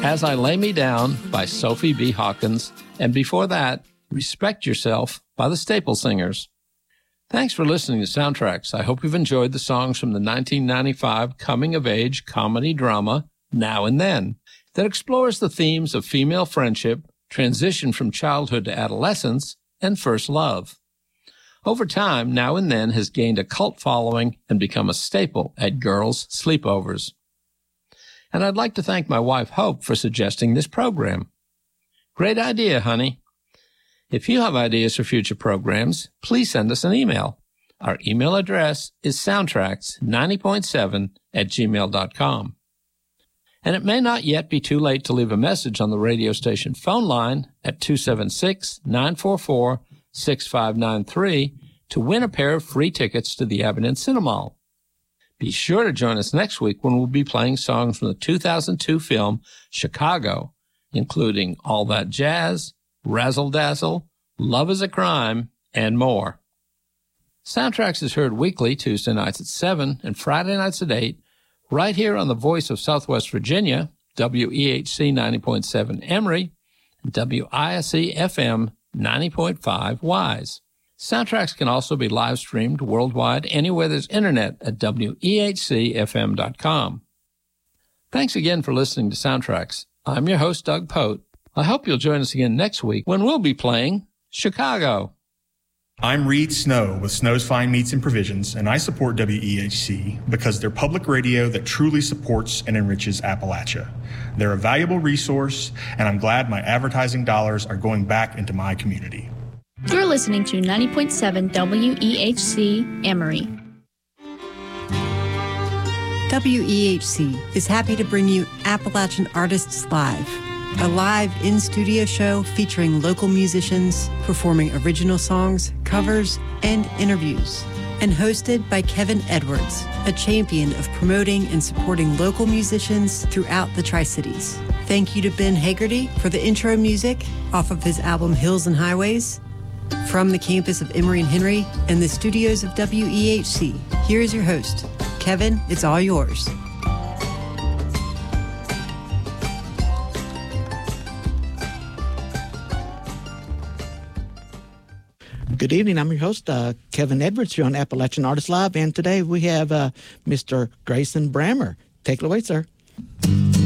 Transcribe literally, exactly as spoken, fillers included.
As I Lay Me Down by Sophie B. Hawkins, and before that, Respect Yourself by the Staple Singers. Thanks for listening to Soundtracks. I hope you've enjoyed the songs from the nineteen ninety-five coming-of-age comedy drama, Now and Then, that explores the themes of female friendship, transition from childhood to adolescence, and first love. Over time, Now and Then has gained a cult following and become a staple at girls' sleepovers. And I'd like to thank my wife, Hope, for suggesting this program. Great idea, honey. If you have ideas for future programs, please send us an email. Our email address is soundtracks ninety point seven at gmail dot com. And it may not yet be too late to leave a message on the radio station phone line at two seven six, nine four four, six five nine three to win a pair of free tickets to the Abingdon Cinemal. Be sure to join us next week when we'll be playing songs from the two thousand two film Chicago, including All That Jazz, Razzle Dazzle, Love is a Crime, and more. Soundtracks is heard weekly, Tuesday nights at seven and Friday nights at eight, right here on the Voice of Southwest Virginia, W E H C ninety point seven Emory, and W I S E F M ninety point five Wise. Soundtracks can also be live streamed worldwide anywhere there's internet at W E H C F M dot com. Thanks again for listening to Soundtracks. I'm your host, Doug Pote. I hope you'll join us again next week when we'll be playing Chicago. I'm Reed Snow with Snow's Fine Meats and Provisions, and I support W E H C because they're public radio that truly supports and enriches Appalachia. They're a valuable resource, and I'm glad my advertising dollars are going back into my community. You're listening to ninety point seven W E H C Emory. W E H C is happy to bring you Appalachian Artists Live, a live in-studio show featuring local musicians performing original songs, covers, and interviews, and hosted by Kevin Edwards, a champion of promoting and supporting local musicians throughout the Tri-Cities. Thank you to Ben Hagerty for the intro music off of his album Hills and Highways. From the campus of Emory and Henry and the studios of W E H C, here is your host. Kevin, it's all yours. Good evening. I'm your host, uh, Kevin Edwards, here on Appalachian Artists Live, and today we have uh, Mister Grayson Brammer. Take it away, sir.